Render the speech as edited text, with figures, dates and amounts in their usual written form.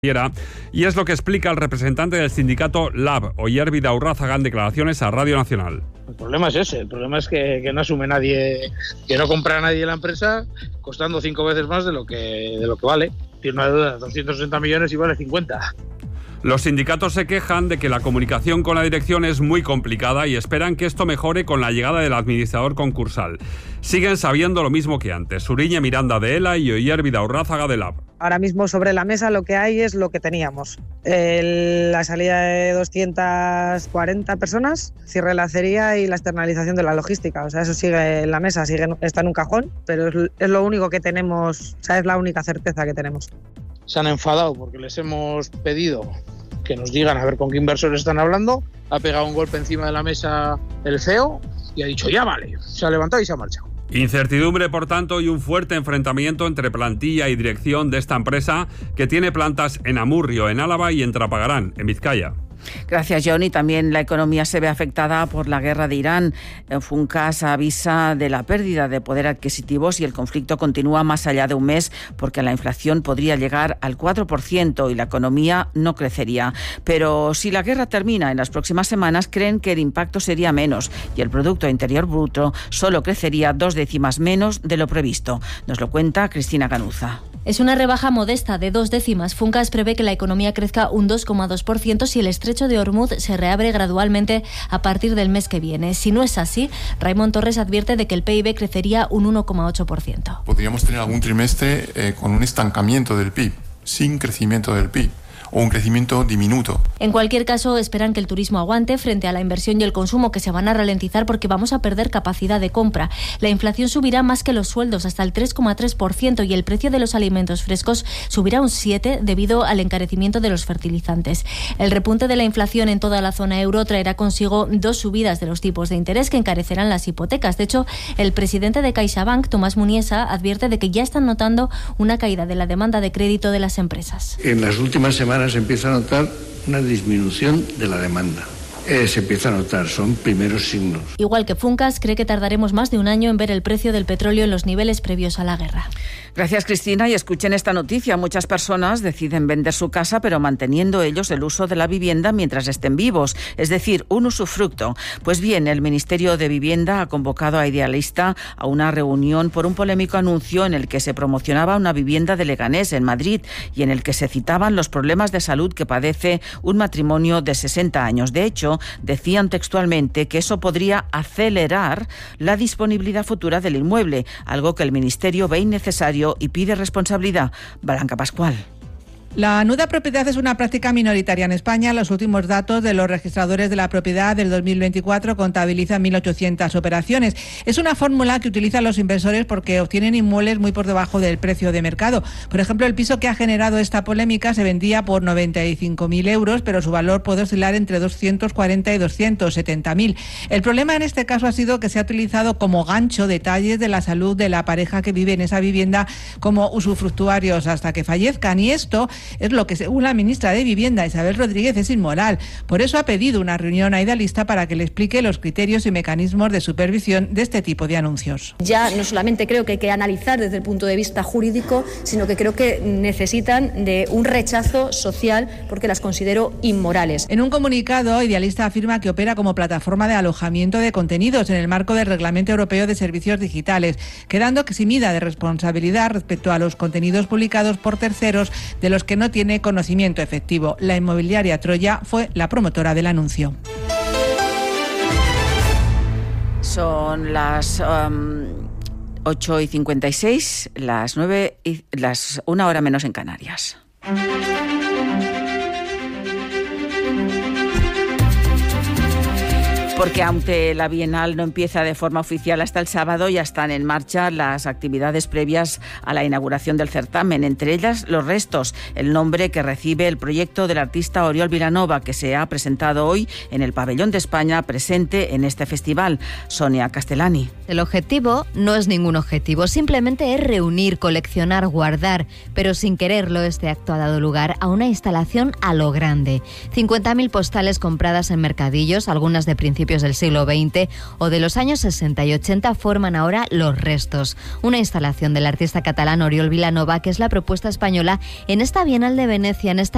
Y es lo que explica el representante del sindicato LAB, Oyer Vidaurrázaga, en declaraciones a Radio Nacional. El problema es ese, el problema es que no asume nadie, que no compra nadie la empresa, costando 5 veces más de lo que vale. Tiene una deuda de 260 millones y vale 50. Los sindicatos se quejan de que la comunicación con la dirección es muy complicada y esperan que esto mejore con la llegada del administrador concursal. Siguen sabiendo lo mismo que antes. Suriñe Miranda de ELA y Oyer Vidaurrázaga de LAB. Ahora mismo sobre la mesa lo que hay es lo que teníamos. La salida de 240 personas, cierre de la acería y la externalización de la logística. O sea, eso sigue en la mesa, está en un cajón, pero es lo único que tenemos, o sea, es la única certeza que tenemos. Se han enfadado porque les hemos pedido que nos digan a ver con qué inversores están hablando. Ha pegado un golpe encima de la mesa el CEO y ha dicho ya vale. Se ha levantado y se ha marchado. Incertidumbre, por tanto, y un fuerte enfrentamiento entre plantilla y dirección de esta empresa que tiene plantas en Amurrio, en Álava, y en Trapagarán, en Vizcaya. Gracias, Johnny. También la economía se ve afectada por la guerra de Irán. Funcas avisa de la pérdida de poder adquisitivo si el conflicto continúa más allá de un mes, porque la inflación podría llegar al 4% y la economía no crecería. Pero si la guerra termina en las próximas semanas, creen que el impacto sería menos y el Producto Interior Bruto solo crecería 2 décimas menos de lo previsto. Nos lo cuenta Cristina Ganuza. Es una rebaja modesta de 2 décimas. Funcas prevé que la economía crezca un 2,2% si el estrecho de Hormuz se reabre gradualmente a partir del mes que viene. Si no es así, Raimon Torres advierte de que el PIB crecería un 1,8%. Podríamos tener algún trimestre con un estancamiento del PIB, sin crecimiento del PIB, o un crecimiento diminuto. En cualquier caso, esperan que el turismo aguante frente a la inversión y el consumo, que se van a ralentizar porque vamos a perder capacidad de compra. La inflación subirá más que los sueldos, hasta el 3,3%, y el precio de los alimentos frescos subirá un 7% debido al encarecimiento de los fertilizantes. El repunte de la inflación en toda la zona euro traerá consigo 2 subidas de los tipos de interés que encarecerán las hipotecas. De hecho, el presidente de CaixaBank, Tomás Muniesa, advierte de que ya están notando una caída de la demanda de crédito de las empresas. En las últimas semanas se empieza a notar una disminución de la demanda. Se empieza a notar, son primeros signos. Igual que Funcas, cree que tardaremos más de un año en ver el precio del petróleo en los niveles previos a la guerra. Gracias, Cristina. Y escuchen esta noticia. Muchas personas deciden vender su casa, pero manteniendo ellos el uso de la vivienda mientras estén vivos, es decir, un usufructo. Pues bien, el Ministerio de Vivienda ha convocado a Idealista a una reunión por un polémico anuncio en el que se promocionaba una vivienda de Leganés, en Madrid, y en el que se citaban los problemas de salud que padece un matrimonio de 60 años. De hecho, decían textualmente que eso podría acelerar la disponibilidad futura del inmueble, algo que el Ministerio ve innecesario y pide responsabilidad. Blanca Pascual. La nuda propiedad es una práctica minoritaria en España. Los últimos datos de los registradores de la propiedad del 2024 contabilizan 1.800 operaciones. Es una fórmula que utilizan los inversores porque obtienen inmuebles muy por debajo del precio de mercado. Por ejemplo, el piso que ha generado esta polémica se vendía por 95.000 euros, pero su valor puede oscilar entre 240 y 270.000. El problema en este caso ha sido que se ha utilizado como gancho detalles de la salud de la pareja que vive en esa vivienda como usufructuarios hasta que fallezcan, y esto es lo que, según la ministra de Vivienda, Isabel Rodríguez, es inmoral. Por eso ha pedido una reunión a Idealista para que le explique los criterios y mecanismos de supervisión de este tipo de anuncios. Ya no solamente creo que hay que analizar desde el punto de vista jurídico, sino que creo que necesitan de un rechazo social porque las considero inmorales. En un comunicado, Idealista afirma que opera como plataforma de alojamiento de contenidos en el marco del Reglamento Europeo de Servicios Digitales, quedando eximida de responsabilidad respecto a los contenidos publicados por terceros de los que no tiene conocimiento efectivo. La inmobiliaria Troya fue la promotora del anuncio. Son las 8:56, las 1 hora menos en Canarias. Porque aunque la Bienal no empieza de forma oficial hasta el sábado, ya están en marcha las actividades previas a la inauguración del certamen, entre ellas Los Restos, el nombre que recibe el proyecto del artista Oriol Vilanova, que se ha presentado hoy en el Pabellón de España, presente en este festival. Sonia Castellani. El objetivo no es ningún objetivo, simplemente es reunir, coleccionar, guardar, pero sin quererlo este acto ha dado lugar a una instalación a lo grande. 50.000 postales compradas en mercadillos, algunas de principios del siglo XX o de los años 60 y 80 forman ahora Los Restos, una instalación del artista catalán Oriol Vilanova, que es la propuesta española en esta Bienal de Venecia, en esta